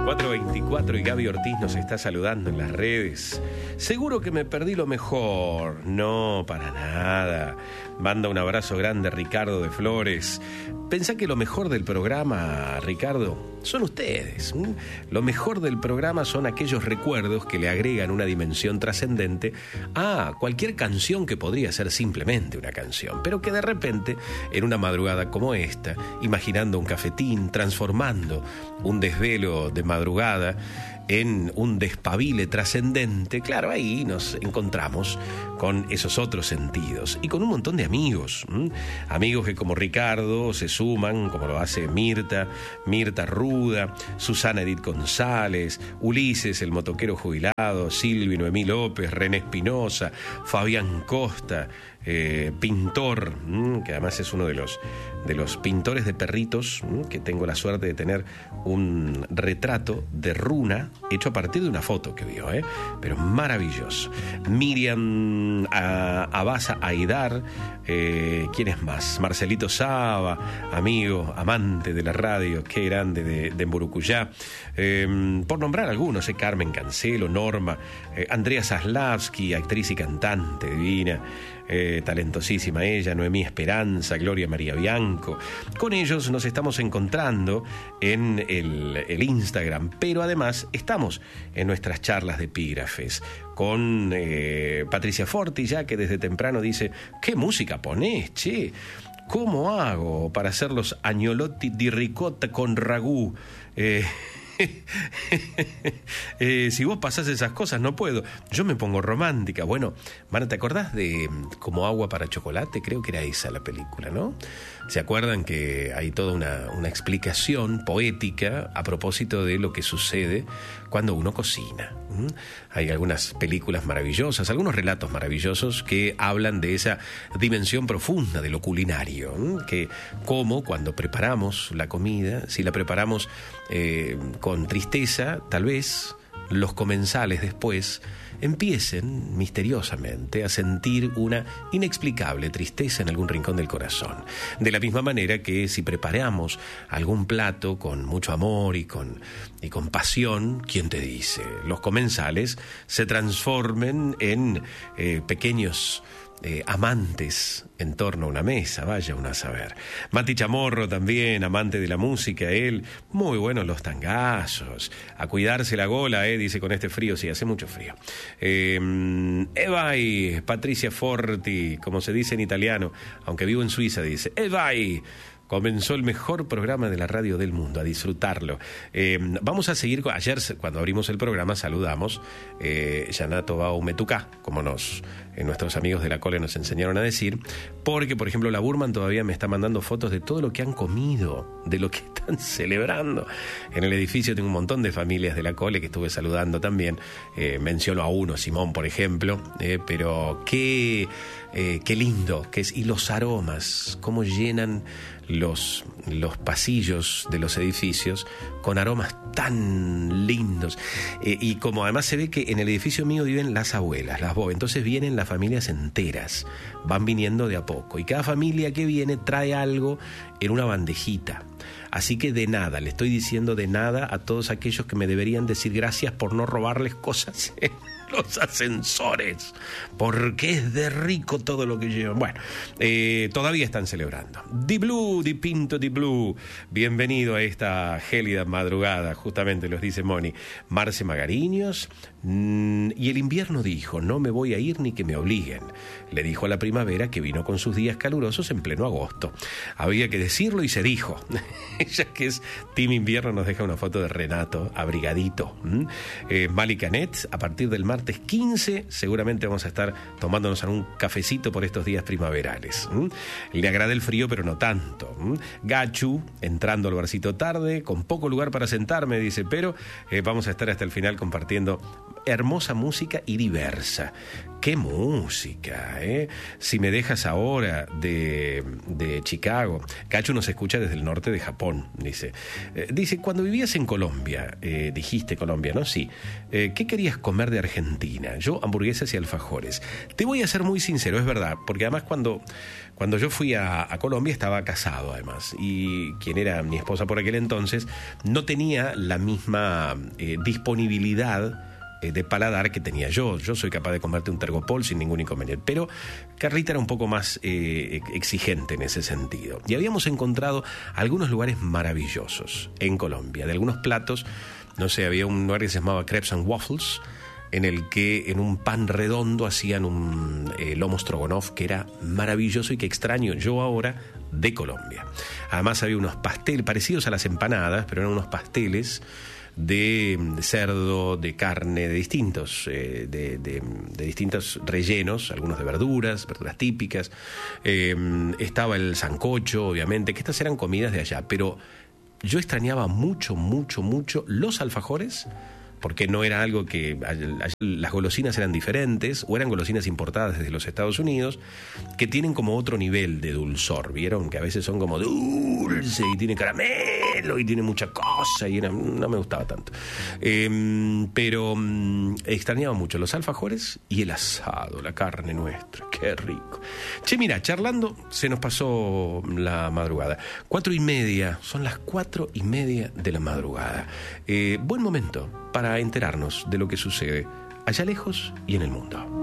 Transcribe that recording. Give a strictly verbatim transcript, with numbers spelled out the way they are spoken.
cuatro veinticuatro y Gaby Ortiz nos está saludando en las redes. Seguro que me perdí lo mejor. No, para nada. Manda un abrazo grande Ricardo de Flores. Pensá que lo mejor del programa, Ricardo, son ustedes. ¿Mm? Lo mejor del programa son aquellos recuerdos que le agregan una dimensión trascendente a cualquier canción que podría ser simplemente una canción, pero que de repente, en una madrugada como esta, imaginando un cafetín, transformando un desvelo de madrugada en un despabile trascendente, claro, ahí nos encontramos con esos otros sentidos y con un montón de amigos, ¿m? Amigos que como Ricardo se suman, como lo hace Mirta, Mirta Ruda, Susana Edith González, Ulises, el motoquero jubilado, Silvi Noemí López, René Espinosa, Fabián Costa, eh, pintor, ¿m? Que además es uno de los, de los pintores de perritos, ¿m? Que tengo la suerte de tener un retrato de runa hecho a partir de una foto que vio, ¿eh? Pero maravilloso. Miriam a, Abasa Aidar, eh, ¿quién es más? Marcelito Saba, amigo, amante de la radio, qué grande, de, de Mburucuyá. Eh, por nombrar algunos, eh, Carmen Cancelo, Norma, eh, Andrea Zaslavsky, actriz y cantante divina, eh, talentosísima ella, Noemí Esperanza, Gloria María Bianco. Con ellos nos estamos encontrando en el, el Instagram, pero además estamos en nuestras charlas de epígrafes con eh, Patricia Forti, ya que desde temprano dice: ¿qué música ponés, che? ¿Cómo hago para hacer los agnolotti di ricotta con ragú? Eh... eh, si vos pasás esas cosas no puedo. Yo me pongo romántica. Bueno, Mara, ¿te acordás de Como agua para chocolate? Creo que era esa la película, ¿no? ¿Se acuerdan que hay toda una, una explicación poética a propósito de lo que sucede cuando uno cocina? ¿Mm? Hay algunas películas maravillosas, algunos relatos maravillosos que hablan de esa dimensión profunda de lo culinario, ¿Mm? Que como cuando preparamos la comida, si la preparamos eh, con tristeza, tal vez los comensales después empiecen misteriosamente a sentir una inexplicable tristeza en algún rincón del corazón. De la misma manera que si preparamos algún plato con mucho amor y con, y con pasión, ¿quién te dice? Los comensales se transformen en eh, pequeños Eh, amantes en torno a una mesa, vaya uno a saber. Mati Chamorro también, amante de la música, él, muy buenos los tangazos, a cuidarse la gola, eh, dice, con este frío, sí, hace mucho frío. Eh, Evai, Patricia Forti, como se dice en italiano, aunque vivo en Suiza, dice, Evai, comenzó el mejor programa de la radio del mundo, a disfrutarlo. Eh, vamos a seguir, ayer cuando abrimos el programa saludamos eh, Yanato Baumetucá, como nos, eh, nuestros amigos de la Cole nos enseñaron a decir, porque por ejemplo la Burman todavía me está mandando fotos de todo lo que han comido, de lo que están celebrando. En el edificio tengo un montón de familias de la Cole que estuve saludando también, eh, menciono a uno, Simón por ejemplo, eh, pero qué, eh, qué lindo que es, y los aromas, cómo llenan Los, los pasillos de los edificios con aromas tan lindos, eh, y como además se ve que en el edificio mío viven las abuelas, las bobas, entonces vienen las familias enteras, van viniendo de a poco y cada familia que viene trae algo en una bandejita. Así que de nada, le estoy diciendo de nada a todos aquellos que me deberían decir gracias por no robarles cosas en los ascensores, porque es de rico todo lo que llevan. Bueno, eh, todavía están celebrando. Di Blue, Di Pinto, Di Blue, bienvenido a esta gélida madrugada, justamente los dice Moni. Marce Magariños, mmm, y el invierno dijo, no me voy a ir ni que me obliguen. Le dijo a la primavera que vino con sus días calurosos en pleno agosto. Había que decirlo y se dijo. Ella que es Team Invierno nos deja una foto de Renato abrigadito. ¿Mm? Eh, Mali Canet, a partir del martes quince seguramente vamos a estar tomándonos un cafecito por estos días primaverales. ¿Mm? Le agrada el frío pero no tanto. ¿Mm? Gachu, entrando al barcito tarde, con poco lugar para sentarme, dice, pero eh, vamos a estar hasta el final compartiendo hermosa música y diversa. Qué qué música, ¿eh? Si me dejas ahora de, de Chicago. Cacho nos escucha desde el norte de Japón, dice. Eh, dice, cuando vivías en Colombia, eh, dijiste Colombia, ¿no? Sí. Eh, ¿Qué querías comer de Argentina? Yo, hamburguesas y alfajores. Te voy a ser muy sincero, es verdad, porque además cuando, cuando yo fui a, a Colombia estaba casado, además, y quien era mi esposa por aquel entonces no tenía la misma eh, disponibilidad de paladar que tenía yo. Yo soy capaz de comerte un tergopol sin ningún inconveniente, pero Carlita era un poco más eh, exigente en ese sentido. Y habíamos encontrado algunos lugares maravillosos en Colombia, de algunos platos. No sé, había un lugar que se llamaba Crepes and Waffles, en el que en un pan redondo hacían un eh, lomo stroganoff que era maravilloso y que extraño yo ahora de Colombia. Además había unos pasteles parecidos a las empanadas, pero eran unos pasteles de cerdo, de carne, de distintos, eh, de, de, de distintos rellenos, algunos de verduras, verduras típicas. Eh, estaba el sancocho, obviamente, que estas eran comidas de allá, pero yo extrañaba mucho, mucho, mucho los alfajores, porque no era algo que... Las golosinas eran diferentes, o eran golosinas importadas desde los Estados Unidos, que tienen como otro nivel de dulzor, ¿vieron? Que a veces son como dulce, y tiene caramelo, y tiene mucha cosa, y era, no me gustaba tanto. Eh, pero um, extrañaba mucho los alfajores y el asado, la carne nuestra, qué rico. Che, mira, charlando, se nos pasó la madrugada. Cuatro y media, son las cuatro y media de la madrugada. Eh, buen momento para enterarnos de lo que sucede allá lejos y en el mundo.